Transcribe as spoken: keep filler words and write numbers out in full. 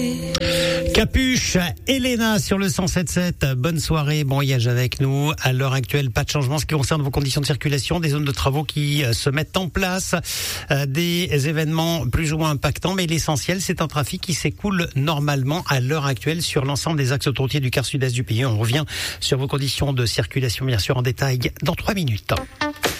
Capuche, Elena sur le cent sept sept. Bonne soirée, bon voyage avec nous. À l'heure actuelle, pas de changement en ce qui concerne vos conditions de circulation, des zones de travaux qui se mettent en place, des événements plus ou moins impactants, mais l'essentiel, c'est un trafic qui s'écoule normalement à l'heure actuelle sur l'ensemble des axes autoroutiers du quart sud-est du pays. On revient sur vos conditions de circulation, bien sûr, en détail dans trois minutes.